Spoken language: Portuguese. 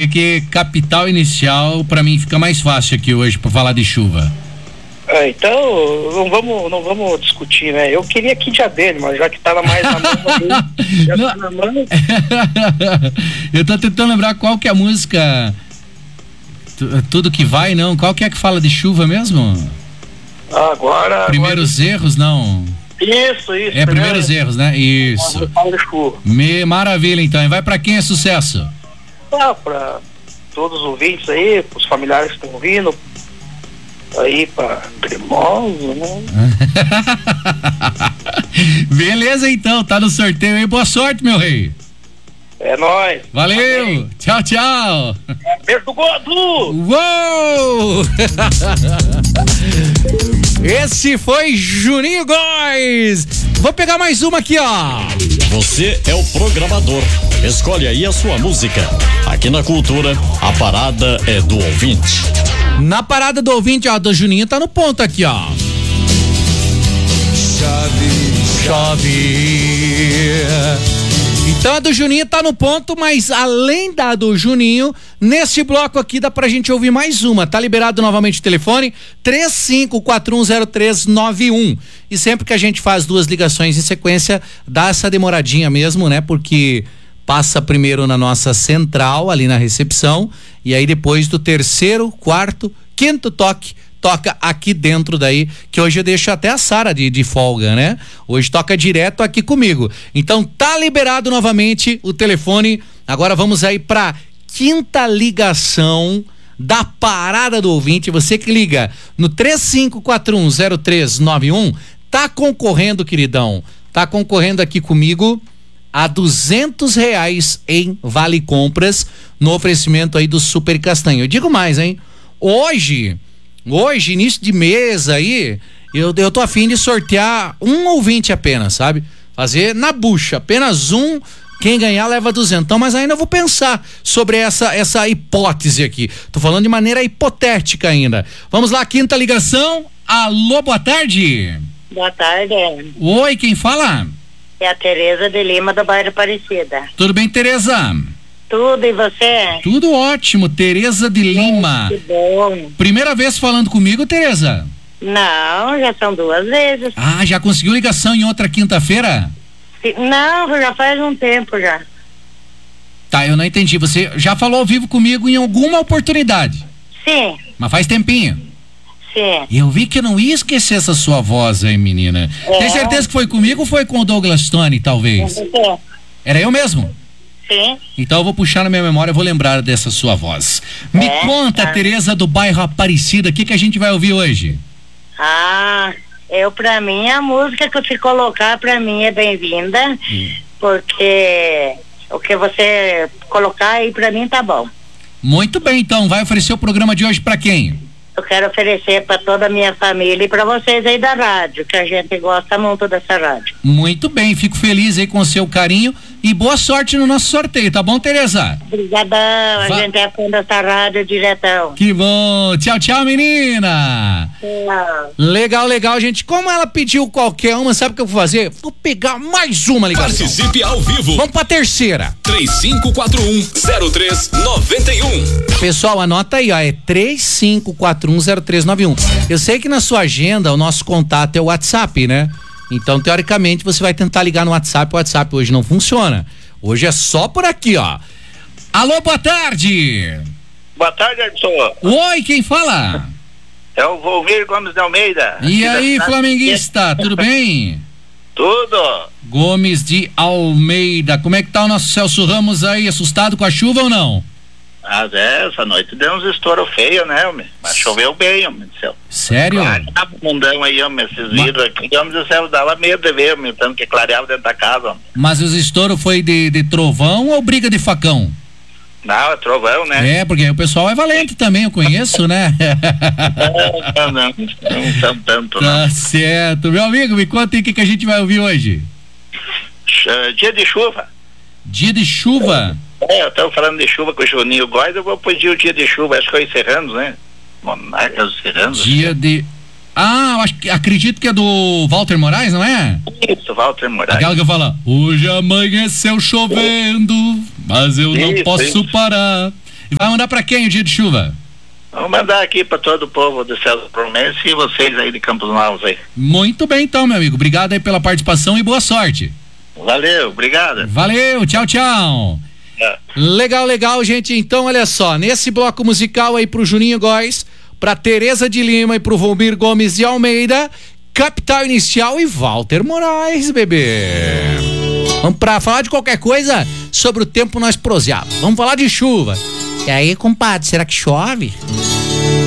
que capital inicial pra mim fica mais fácil aqui hoje pra falar de chuva. Então, não vamos discutir, né? Eu queria Kid de Abelha, mas já que tava mais na mão dele, já tá na mão. Eu tô tentando lembrar qual que é a música Tudo Que Vai, não? Qual que é que fala de chuva mesmo? Agora... Primeiros Erros, não? Isso. É Primeiros Erros, né? Isso. Maravilha, então. E vai pra quem é sucesso? Pra todos os ouvintes aí, pros familiares que estão ouvindo, aí pra Cremoso, né? Beleza, então, tá no sorteio aí. Boa sorte, meu rei. É nóis. Valeu. Amém. Tchau. Beijo do Godo. Uou! Esse foi Juninho Góes. Vou pegar mais uma aqui, ó. Você é o programador. Escolhe aí a sua música. Aqui na Cultura, a parada é do ouvinte. Na parada do ouvinte, ó, do Juninho tá no ponto aqui, ó. Chove. Então a do Juninho tá no ponto, mas além da do Juninho, nesse bloco aqui dá pra gente ouvir mais uma. Tá liberado novamente o telefone 35410391. E sempre que a gente faz duas ligações em sequência, dá essa demoradinha mesmo, né? Porque passa primeiro na nossa central, ali na recepção, e aí depois do terceiro, quarto, quinto toque, toca aqui dentro daí, que hoje eu deixo até a Sara de folga, né? Hoje toca direto aqui comigo. Então tá liberado novamente o telefone. Agora vamos aí pra quinta ligação da parada do ouvinte. Você que liga no 35410391, tá concorrendo, queridão. Tá concorrendo aqui comigo a R$200 em Vale Compras no oferecimento aí do Super Castanho. Eu digo mais, hein? Hoje, início de mês aí, eu tô a fim de sortear um ouvinte apenas, sabe? Fazer na bucha, apenas um, quem ganhar leva 200, mas ainda vou pensar sobre essa hipótese aqui. Tô falando de maneira hipotética ainda. Vamos lá, quinta ligação. Alô, boa tarde. Boa tarde. Oi, quem fala? É a Tereza de Lima, do bairro Aparecida. Tudo bem, Tereza? Tudo, e você? Tudo ótimo, Tereza de Lima. Que bom. Primeira vez falando comigo, Tereza? Não, já são 2 vezes. Ah, já conseguiu ligação em outra quinta-feira? Não, já faz um tempo já. Tá, eu não entendi. Você já falou ao vivo comigo em alguma oportunidade? Sim. Mas faz tempinho? Sim. Eu vi que eu não ia esquecer essa sua voz aí, menina. Tem certeza que foi comigo ou foi com o Douglas Stone, talvez? Sim. Era eu mesmo? Sim. Então eu vou puxar na minha memória, eu vou lembrar dessa sua voz. Me conta, Tereza do bairro Aparecida, o que a gente vai ouvir hoje? Pra mim, a música que eu te colocar, pra mim é bem-vinda, porque o que você colocar aí, pra mim, tá bom. Muito bem, então, vai oferecer o programa de hoje pra quem? Eu quero oferecer para toda a minha família e para vocês aí da rádio, que a gente gosta muito dessa rádio. Muito bem, fico feliz aí com o seu carinho e boa sorte no nosso sorteio, tá bom, Tereza? Obrigadão, a gente é fã dessa rádio diretão. Que bom, tchau, menina. Tchau. Legal, gente, como ela pediu qualquer uma, sabe o que eu vou fazer? Vou pegar mais uma ligação. Participe ao vivo. Vamos pra terceira. 3541-0391. Pessoal, anota aí, ó, é 3541-0391. Eu sei que na sua agenda o nosso contato é o WhatsApp, né? Então, teoricamente, você vai tentar ligar no WhatsApp, o WhatsApp hoje não funciona. Hoje é só por aqui, ó. Alô, boa tarde. Boa tarde, Edson. Oi, quem fala? É o Volmir Gomes de Almeida. E aí, flamenguista, tudo bem? Tudo. Gomes de Almeida, como é que tá o nosso Celso Ramos aí, assustado com a chuva ou não? Mas essa noite deu uns estouros feios, né, homem? Mas choveu bem, homem do céu. Sério? Tá mundão aí, homem, esses vidros aqui, homem do céu, dava medo de ver, homem, tanto que clareava dentro da casa, homem. Mas os estouros foi de trovão ou briga de facão? Não, é trovão, né? É, porque o pessoal é valente também, eu conheço, né? Não são tanto, não. Tá certo. Meu amigo, me conta aí o que a gente vai ouvir hoje. Dia de chuva. Dia de chuva? Eu tava falando de chuva com o Juninho Góes, eu vou pedir o dia de chuva, acho que é o Serranos, né? Monarcas dos Serranos. Dia de... acredito que é do Walter Moraes, não é? Isso, Walter Moraes. Aquela que fala, hoje amanheceu chovendo, mas eu não posso parar. Vai mandar pra quem o dia de chuva? Vamos mandar aqui para todo o povo do Celso Promense e vocês aí de Campos Novos aí. Muito bem então, meu amigo. Obrigado aí pela participação e boa sorte. Valeu, obrigado. Valeu, tchau, tchau. Legal, gente. Então, olha só, nesse bloco musical aí pro Juninho Góes, pra Tereza de Lima e pro Valmir Gomes de Almeida, Capital Inicial e Walter Moraes, bebê. Vamos pra falar de qualquer coisa sobre o tempo nós proseamos. Vamos falar de chuva. E aí, compadre, será que chove?